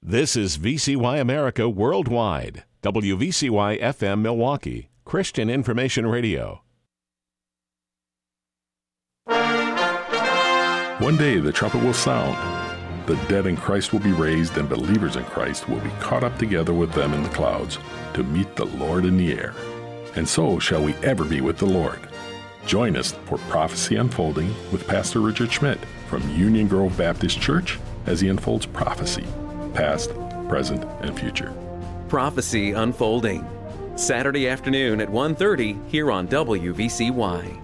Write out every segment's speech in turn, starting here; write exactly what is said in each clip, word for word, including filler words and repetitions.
This is V C Y America Worldwide, W V C Y F M Milwaukee, Christian Information Radio. One day the trumpet will sound. The dead in Christ will be raised, and believers in Christ will be caught up together with them in the clouds to meet the Lord in the air. And so shall we ever be with the Lord. Join us for Prophecy Unfolding with Pastor Richard Schmidt from Union Grove Baptist Church as he unfolds prophecy, past, present, and future. Prophecy Unfolding, Saturday afternoon at one thirty here on W V C Y.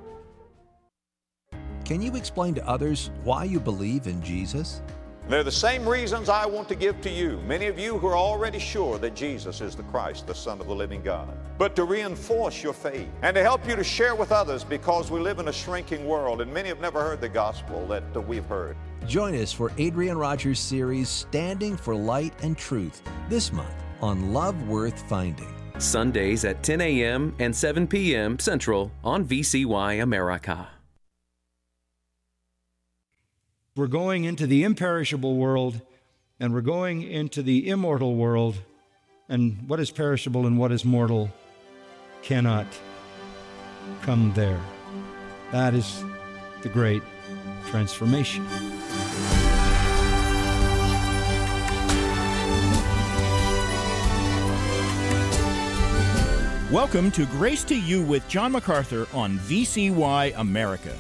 Can you explain to others why you believe in Jesus? They're the same reasons I want to give to you, many of you who are already sure that Jesus is the Christ, the Son of the living God. But to reinforce your faith and to help you to share with others, because we live in a shrinking world and many have never heard the gospel that uh, we've heard. Join us for Adrian Rogers' series, Standing for Light and Truth, this month on Love Worth Finding. Sundays at ten a.m. and seven p.m. Central on V C Y America. We're going into the imperishable world, and we're going into the immortal world, and what is perishable and what is mortal cannot come there. That is the great transformation. Welcome to Grace to You with John MacArthur on V C Y America.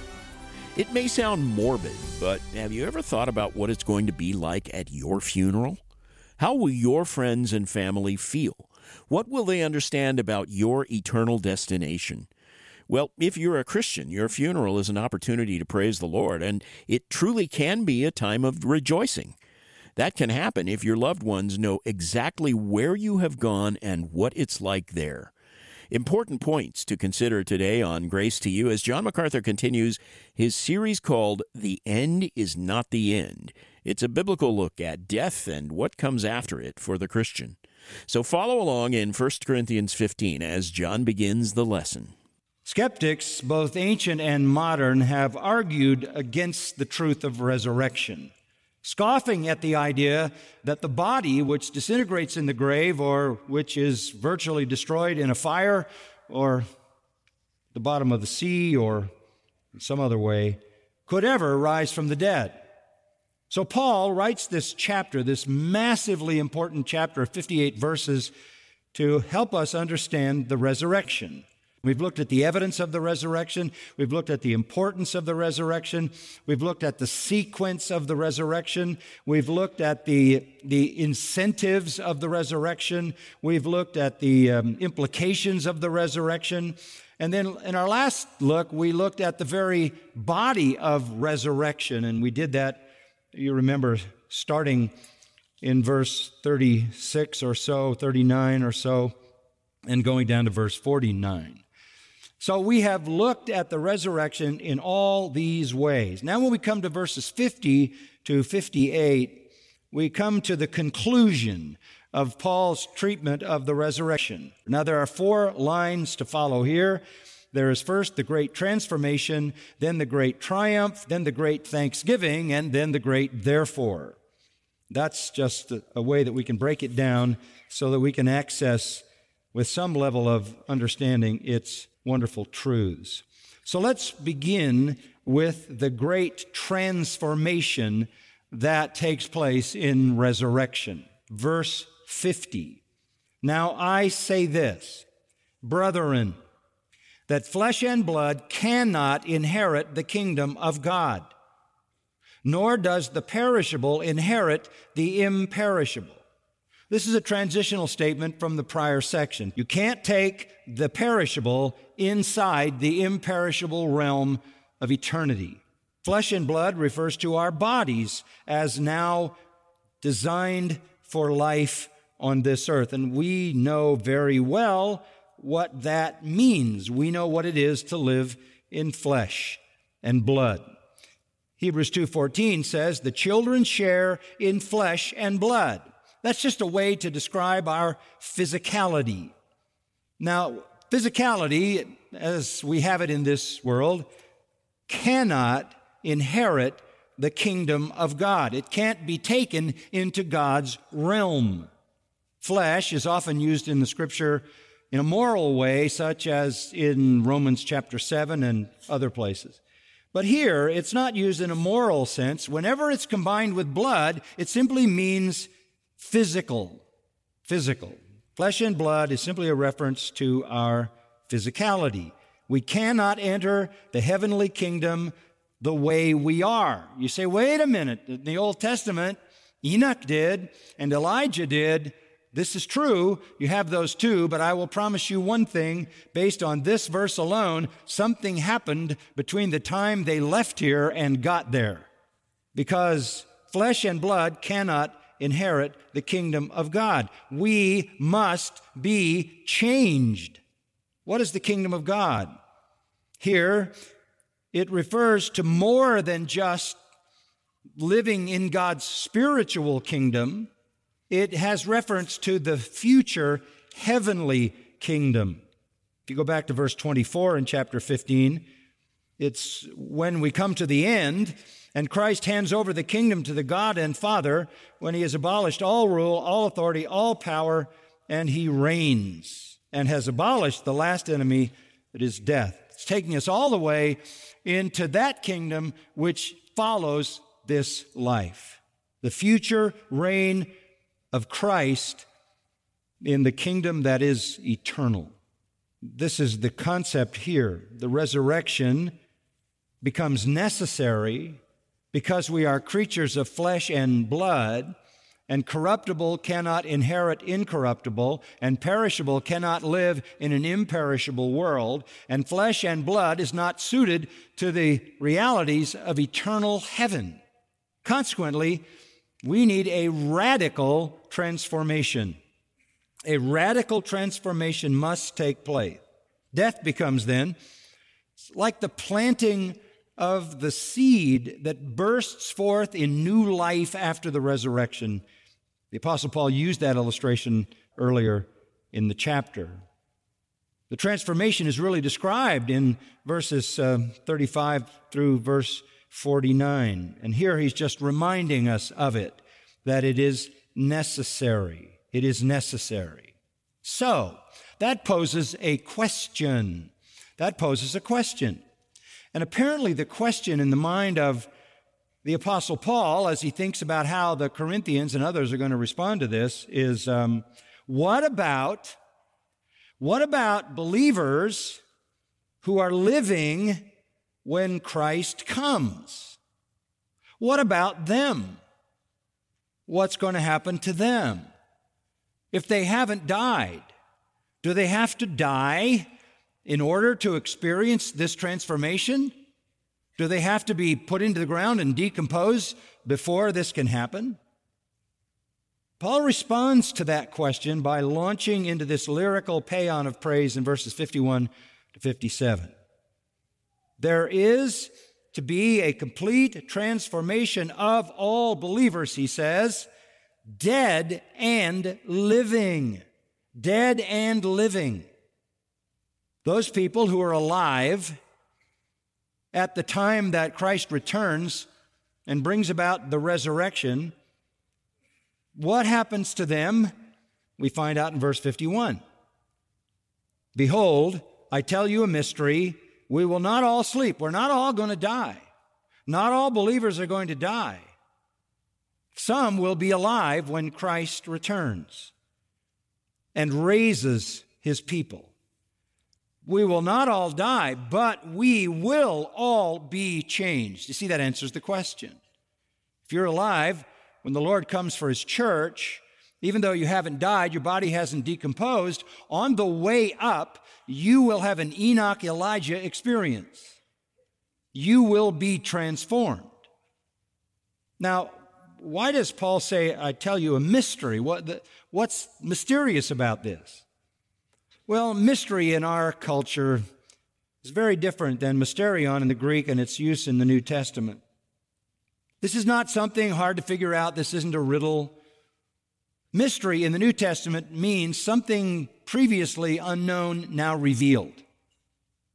It may sound morbid, but have you ever thought about what it's going to be like at your funeral? How will your friends and family feel? What will they understand about your eternal destination? Well, if you're a Christian, your funeral is an opportunity to praise the Lord, and it truly can be a time of rejoicing. That can happen if your loved ones know exactly where you have gone and what it's like there. Important points to consider today on Grace to You as John MacArthur continues his series called The End is Not the End. It's a biblical look at death and what comes after it for the Christian. So follow along in First Corinthians fifteen as John begins the lesson. Skeptics, both ancient and modern, have argued against the truth of resurrection, scoffing at the idea that the body which disintegrates in the grave or which is virtually destroyed in a fire or the bottom of the sea or in some other way could ever rise from the dead. So Paul writes this chapter, this massively important chapter of fifty-eight verses, to help us understand the resurrection. We've looked at the evidence of the resurrection. We've looked at the importance of the resurrection. We've looked at the sequence of the resurrection. We've looked at the, the incentives of the resurrection. We've looked at the um, implications of the resurrection. And then in our last look, we looked at the very body of resurrection. And we did that, you remember, starting in verse thirty-six or so, thirty-nine or so, and going down to verse forty-nine. So we have looked at the resurrection in all these ways. Now when we come to verses fifty to fifty-eight, we come to the conclusion of Paul's treatment of the resurrection. Now there are four lines to follow here. There is first the great transformation, then the great triumph, then the great thanksgiving, and then the great therefore. That's just a way that we can break it down so that we can access with some level of understanding its wonderful truths. So let's begin with the great transformation that takes place in resurrection. Verse fifty. Now I say this, brethren, that flesh and blood cannot inherit the kingdom of God, nor does the perishable inherit the imperishable. This is a transitional statement from the prior section. You can't take the perishable inside the imperishable realm of eternity. Flesh and blood refers to our bodies as now designed for life on this earth. And we know very well what that means. We know what it is to live in flesh and blood. Hebrews two fourteen says, the children share in flesh and blood. That's just a way to describe our physicality. Now, physicality, as we have it in this world, cannot inherit the kingdom of God. It can't be taken into God's realm. Flesh is often used in the Scripture in a moral way, such as in Romans chapter seven and other places. But here, it's not used in a moral sense. Whenever it's combined with blood, it simply means physical. Physical. Flesh and blood is simply a reference to our physicality. We cannot enter the heavenly kingdom the way we are. You say, wait a minute, in the Old Testament, Enoch did and Elijah did. This is true. You have those two, but I will promise you one thing. Based on this verse alone, something happened between the time they left here and got there. Because flesh and blood cannot inherit the kingdom of God. We must be changed. What is the kingdom of God? Here, it refers to more than just living in God's spiritual kingdom. It has reference to the future heavenly kingdom. If you go back to verse twenty-four in chapter fifteen, it's when we come to the end and Christ hands over the kingdom to the God and Father when he has abolished all rule, all authority, all power, and he reigns and has abolished the last enemy, that is death. It's taking us all the way into that kingdom which follows this life. The future reign of Christ in the kingdom that is eternal. This is the concept here. The resurrection becomes necessary because we are creatures of flesh and blood, and corruptible cannot inherit incorruptible, and perishable cannot live in an imperishable world, and flesh and blood is not suited to the realities of eternal heaven. Consequently, we need a radical transformation. A radical transformation must take place. Death becomes then like the planting of the seed that bursts forth in new life after the resurrection. The Apostle Paul used that illustration earlier in the chapter. The transformation is really described in verses uh, thirty-five through verse forty-nine. And here he's just reminding us of it, that it is necessary. It is necessary. So, that poses a question. That poses a question. And apparently the question in the mind of the Apostle Paul, as he thinks about how the Corinthians and others are going to respond to this, is um, what about, what about believers who are living when Christ comes? What about them? What's going to happen to them? If they haven't died, do they have to die in order to experience this transformation? Do they have to be put into the ground and decompose before this can happen? Paul responds to that question by launching into this lyrical paean of praise in verses fifty-one to fifty-seven. There is to be a complete transformation of all believers, he says, dead and living. Dead and living. Those people who are alive at the time that Christ returns and brings about the resurrection, what happens to them? We find out in verse fifty-one. Behold, I tell you a mystery. We will not all sleep. We're not all going to die. Not all believers are going to die. Some will be alive when Christ returns and raises his people. We will not all die, but we will all be changed. You see, that answers the question. If you're alive, when the Lord comes for his church, even though you haven't died, your body hasn't decomposed, on the way up, you will have an Enoch Elijah experience. You will be transformed. Now, why does Paul say, I tell you a mystery? What the, what's mysterious about this? Well, mystery in our culture is very different than mysterion in the Greek and its use in the New Testament. This is not something hard to figure out. This isn't a riddle. Mystery in the New Testament means something previously unknown, now revealed.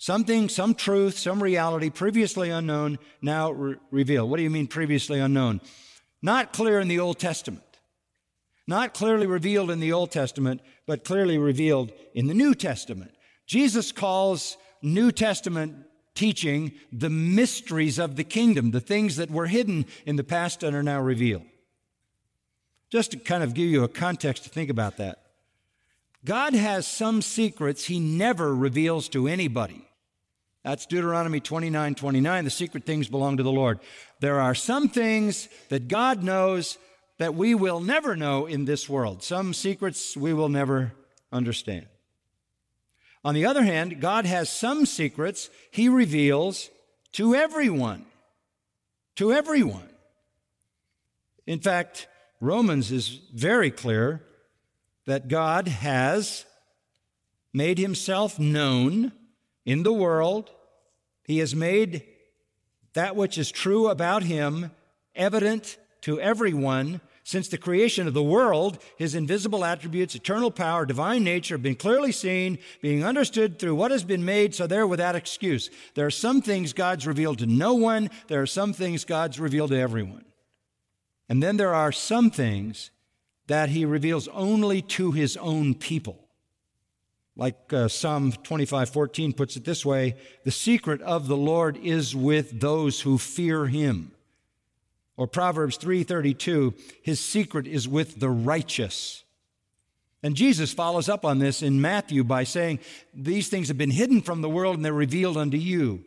Something, some truth, some reality previously unknown, now re- revealed. What do you mean previously unknown? Not clear in the Old Testament. Not clearly revealed in the Old Testament, but clearly revealed in the New Testament. Jesus calls New Testament teaching the mysteries of the kingdom, the things that were hidden in the past and are now revealed. Just to kind of give you a context to think about that. God has some secrets he never reveals to anybody. That's Deuteronomy twenty-nine twenty-nine. The secret things belong to the Lord. There are some things that God knows that we will never know in this world. Some secrets we will never understand. On the other hand, God has some secrets he reveals to everyone. To everyone. In fact, Romans is very clear that God has made himself known in the world. He has made that which is true about him evident to everyone. Since the creation of the world, his invisible attributes, eternal power, divine nature have been clearly seen, being understood through what has been made, so they're without excuse. There are some things God's revealed to no one. There are some things God's revealed to everyone. And then there are some things that he reveals only to his own people. Like uh, Psalm twenty-five fourteen puts it this way, the secret of the Lord is with those who fear him. Or Proverbs three thirty-two, his secret is with the righteous. And Jesus follows up on this in Matthew by saying, these things have been hidden from the world and they're revealed unto you.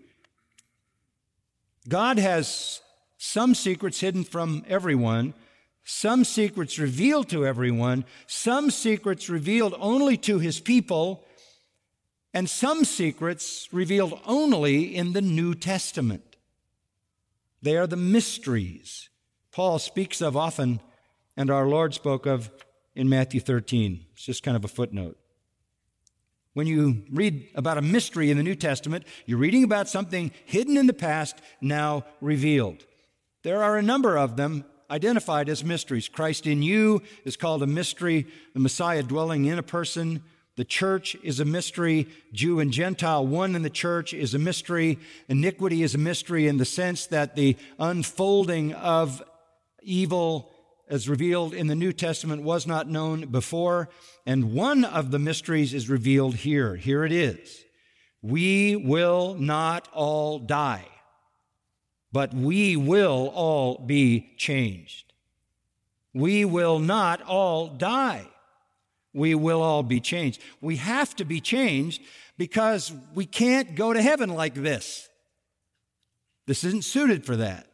God has some secrets hidden from everyone, some secrets revealed to everyone, some secrets revealed only to his people, and some secrets revealed only in the New Testament. They are the mysteries Paul speaks of often, and our Lord spoke of in Matthew thirteen. It's just kind of a footnote. When you read about a mystery in the New Testament, you're reading about something hidden in the past, now revealed. There are a number of them identified as mysteries. Christ in you is called a mystery, the Messiah dwelling in a person. The church is a mystery. Jew and Gentile, one in the church, is a mystery. Iniquity is a mystery in the sense that the unfolding of evil as revealed in the New Testament was not known before. And one of the mysteries is revealed here. Here it is. We will not all die, but we will all be changed. We will not all die. We will all be changed. We have to be changed because we can't go to heaven like this. This isn't suited for that.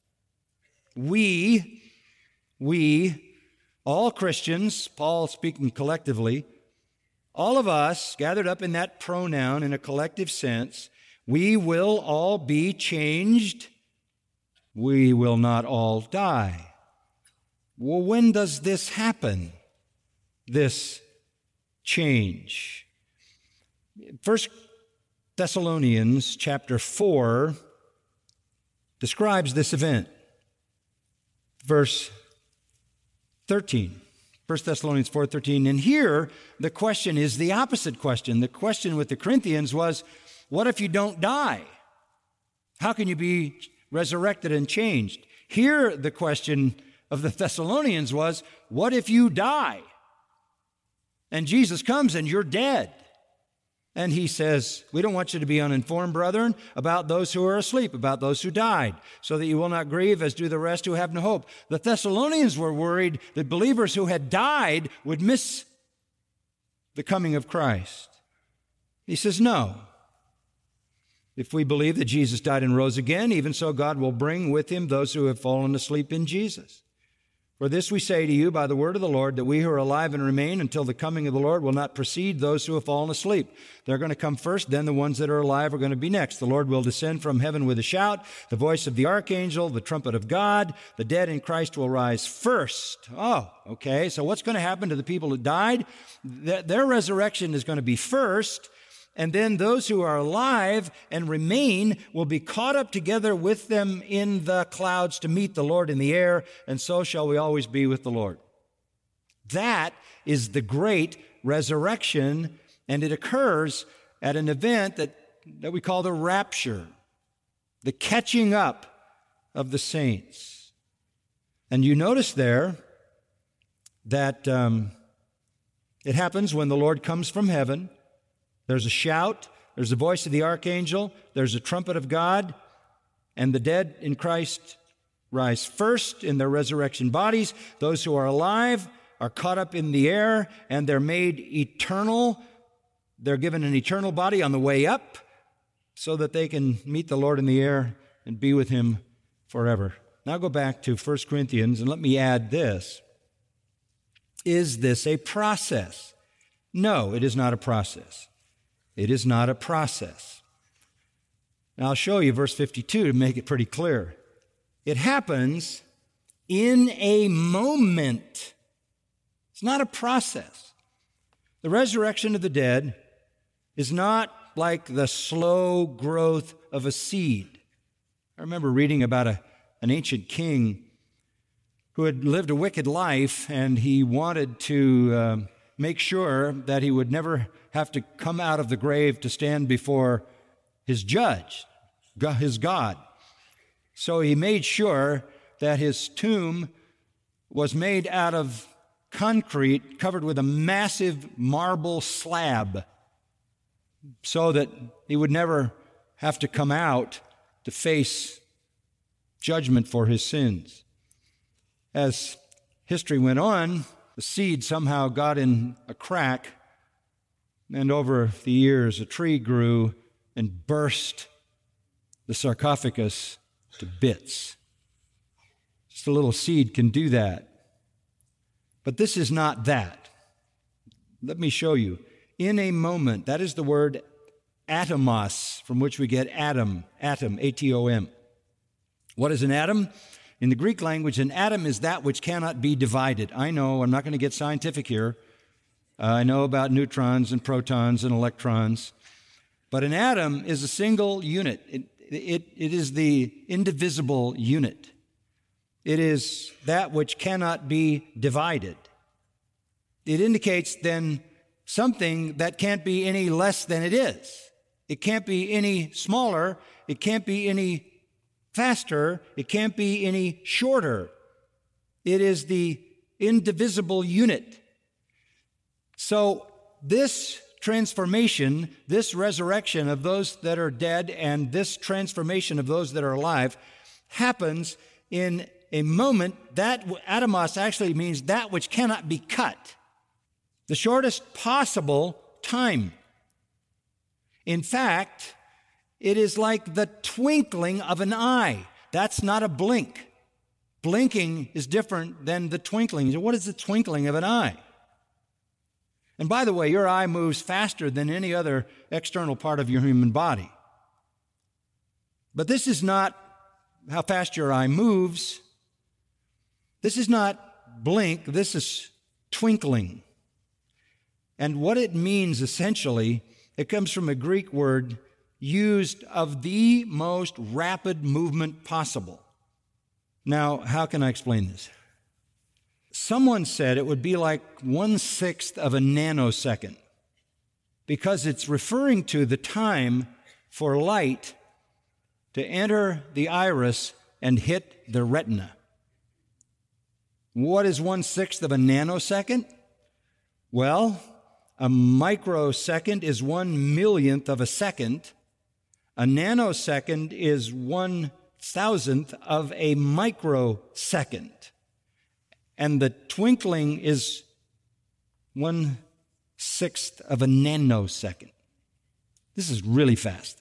We, we, all Christians, Paul speaking collectively, all of us gathered up in that pronoun in a collective sense, we will all be changed. We will not all die. Well, when does this happen? This change. First Thessalonians chapter four describes this event. Verse thirteen. First Thessalonians four thirteen. And here the question is the opposite question. The question with the Corinthians was, what if you don't die? How can you be resurrected and changed? Here the question of the Thessalonians was, what if you die? And Jesus comes and you're dead. And he says, we don't want you to be uninformed, brethren, about those who are asleep, about those who died, so that you will not grieve as do the rest who have no hope. The Thessalonians were worried that believers who had died would miss the coming of Christ. He says, no. If we believe that Jesus died and rose again, even so God will bring with him those who have fallen asleep in Jesus. For this we say to you by the word of the Lord, that we who are alive and remain until the coming of the Lord will not precede those who have fallen asleep. They're going to come first, then the ones that are alive are going to be next. The Lord will descend from heaven with a shout, the voice of the archangel, the trumpet of God. The dead in Christ will rise first. Oh, okay. So what's going to happen to the people who died? Their resurrection is going to be first. And then those who are alive and remain will be caught up together with them in the clouds to meet the Lord in the air, and so shall we always be with the Lord. That is the great resurrection, and it occurs at an event that that we call the rapture, the catching up of the saints. And you notice there that um, it happens when the Lord comes from heaven. There's a shout, there's the voice of the archangel, there's a trumpet of God, and the dead in Christ rise first in their resurrection bodies. Those who are alive are caught up in the air, and they're made eternal. They're given an eternal body on the way up so that they can meet the Lord in the air and be with Him forever. Now go back to First Corinthians, and let me add this. Is this a process? No, it is not a process. It is not a process. Now I'll show you verse fifty-two to make it pretty clear. It happens in a moment. It's not a process. The resurrection of the dead is not like the slow growth of a seed. I remember reading about a, an ancient king who had lived a wicked life, and he wanted to uh, make sure that he would never have to come out of the grave to stand before his judge, his God. So he made sure that his tomb was made out of concrete covered with a massive marble slab so that he would never have to come out to face judgment for his sins. As history went on, the seed somehow got in a crack, and over the years a tree grew and burst the sarcophagus to bits. Just a little seed can do that. But this is not that. Let me show you. In a moment, that is the word atomos, from which we get atom, atom, A T O M. What is an atom? In the Greek language, an atom is that which cannot be divided. I know, I'm not going to get scientific here. Uh, I know about neutrons and protons and electrons. But an atom is a single unit. It, it, it is the indivisible unit. It is that which cannot be divided. It indicates then something that can't be any less than it is. It can't be any smaller. It can't be any faster. It can't be any shorter. It is the indivisible unit. So this transformation, this resurrection of those that are dead, and this transformation of those that are alive happens in a moment. That atomos actually means that which cannot be cut. The shortest possible time. In fact, it is like the twinkling of an eye. That's not a blink. Blinking is different than the twinkling. What is the twinkling of an eye? And by the way, your eye moves faster than any other external part of your human body. But this is not how fast your eye moves. This is not blink. This is twinkling. And what it means essentially, it comes from a Greek word used of the most rapid movement possible. Now, how can I explain this? Someone said it would be like one-sixth of a nanosecond because it's referring to the time for light to enter the iris and hit the retina. What is one-sixth of a nanosecond? Well, a microsecond is one millionth of a second. A nanosecond is one thousandth of a microsecond. And the twinkling is one-sixth of a nanosecond. This is really fast.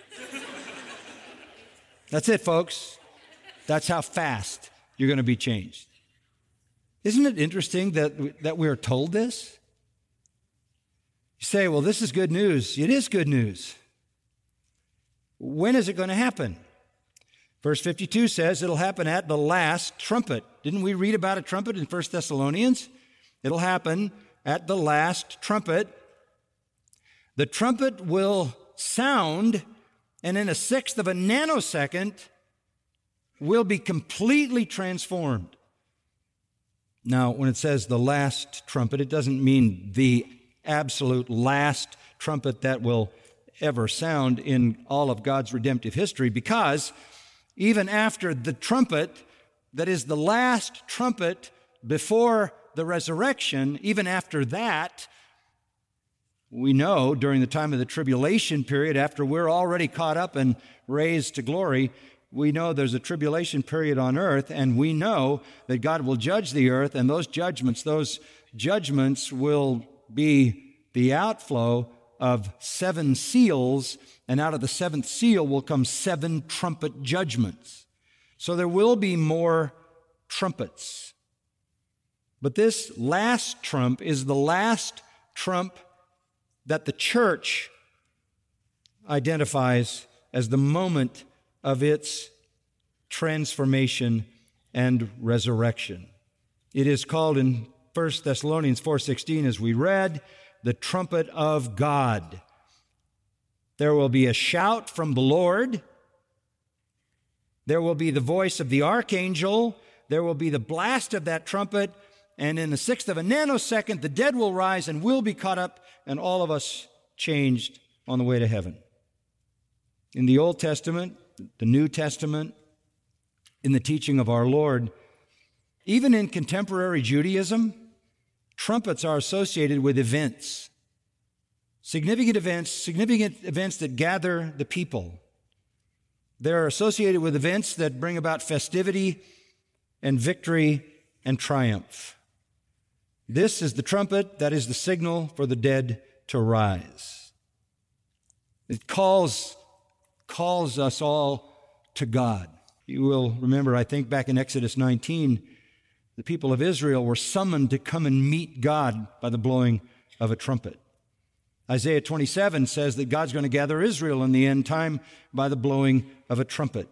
That's it, folks. That's how fast you're going to be changed. Isn't it interesting that, that we're told this? You say, well, this is good news. It is good news. When is it going to happen? Verse fifty-two says it'll happen at the last trumpet. Didn't we read about a trumpet in First Thessalonians? It'll happen at the last trumpet. The trumpet will sound, and in a sixth of a nanosecond, will be completely transformed. Now, when it says the last trumpet, it doesn't mean the absolute last trumpet that will ever sound in all of God's redemptive history, because even after the trumpet, that is the last trumpet before the resurrection, even after that, we know during the time of the tribulation period, after we're already caught up and raised to glory, we know there's a tribulation period on earth, and we know that God will judge the earth, and those judgments, those judgments will be the outflow of seven seals, and out of the seventh seal will come seven trumpet judgments. So there will be more trumpets. But this last trump is the last trump that the church identifies as the moment of its transformation and resurrection. It is called in First Thessalonians four sixteen, as we read, the trumpet of God. There will be a shout from the Lord. There will be the voice of the archangel. There will be the blast of that trumpet. And in the sixth of a nanosecond, the dead will rise and will be caught up, and all of us changed on the way to heaven. In the Old Testament, the New Testament, in the teaching of our Lord, even in contemporary Judaism, trumpets are associated with events, significant events, significant events that gather the people. They're associated with events that bring about festivity and victory and triumph. This is the trumpet that is the signal for the dead to rise. It calls, calls us all to God. You will remember, I think, back in Exodus nineteen, the people of Israel were summoned to come and meet God by the blowing of a trumpet. Isaiah twenty-seven says that God's going to gather Israel in the end time by the blowing of a trumpet.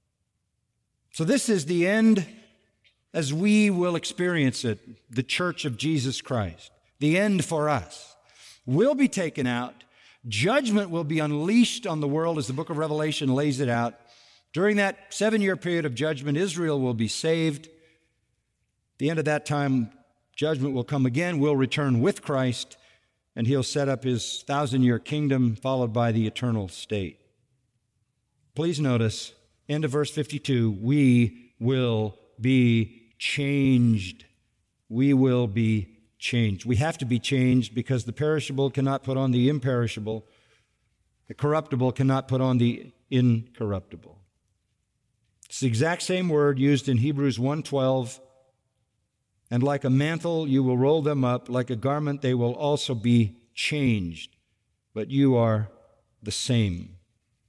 So this is the end as we will experience it, the Church of Jesus Christ. The end for us. We'll be taken out. Judgment will be unleashed on the world as the book of Revelation lays it out. During that seven-year period of judgment, Israel will be saved. At the end of that time, judgment will come again. We'll return with Christ, and he'll set up his thousand-year kingdom, followed by the eternal state. Please notice, end of verse fifty-two, we will be changed. We will be changed. We have to be changed because the perishable cannot put on the imperishable. The corruptible cannot put on the incorruptible. It's the exact same word used in Hebrews one twelve. And like a mantle, you will roll them up. Like a garment, they will also be changed. But you are the same.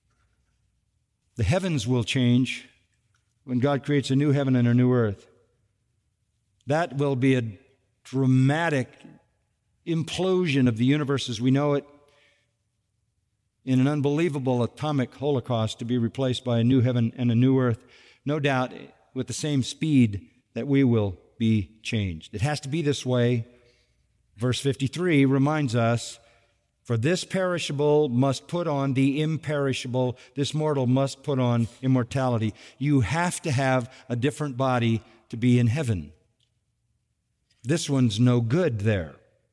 The heavens will change when God creates a new heaven and a new earth. That will be a dramatic implosion of the universe as we know it, in an unbelievable atomic holocaust, to be replaced by a new heaven and a new earth, no doubt with the same speed that we will be changed. It has to be this way. Verse fifty-three reminds us, for this perishable must put on the imperishable, this mortal must put on immortality. You have to have a different body to be in heaven. This one's no good there.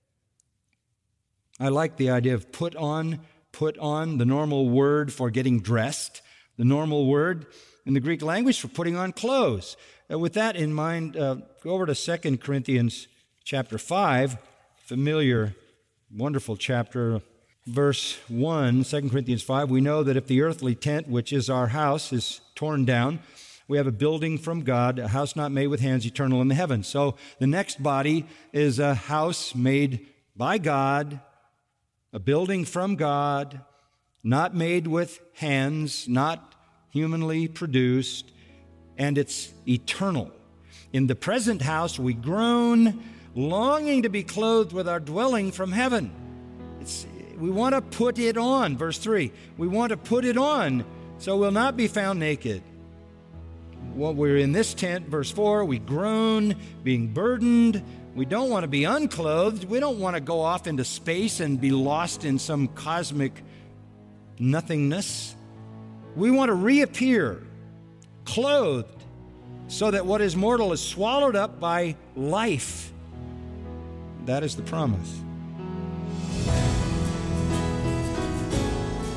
I like the idea of put on, put on, the normal word for getting dressed, the normal word in the Greek language for putting on clothes. Uh, with that in mind, uh, go over to Second Corinthians chapter five, familiar, wonderful chapter, verse one, Second Corinthians five. We know that if the earthly tent, which is our house, is torn down, we have a building from God, a house not made with hands, eternal in the heavens. So the next body is a house made by God, a building from God, not made with hands, not humanly produced, and it's eternal. In the present house, we groan, longing to be clothed with our dwelling from heaven. It's, we want to put it on. Verse three, we want to put it on so we'll not be found naked. Well, we're in this tent, verse four, we groan, being burdened. We don't want to be unclothed. We don't want to go off into space and be lost in some cosmic nothingness. We want to reappear, clothed, so that what is mortal is swallowed up by life. That is the promise.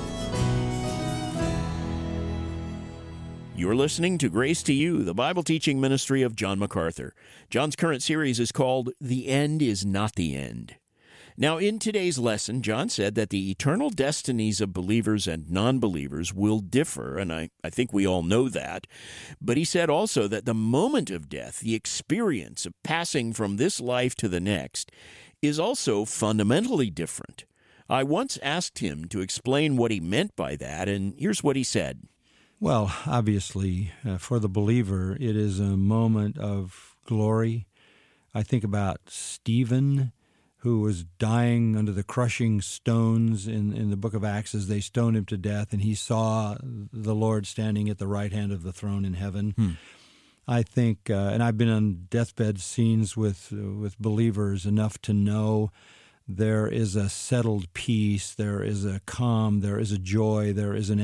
You're listening to Grace to You, the Bible teaching ministry of John MacArthur. John's current series is called The End is Not the End. Now, in today's lesson, John said that the eternal destinies of believers and non-believers will differ, and I, I think we all know that. But he said also that the moment of death, the experience of passing from this life to the next, is also fundamentally different. I once asked him to explain what he meant by that, and here's what he said. Well, obviously, uh, for the believer, it is a moment of glory. I think about Stephen, who was dying under the crushing stones in, in the book of Acts as they stoned him to death, and he saw the Lord standing at the right hand of the throne in heaven. Hmm. I think, uh, and I've been on deathbed scenes with uh, with believers enough to know there is a settled peace, there is a calm, there is a joy, there is an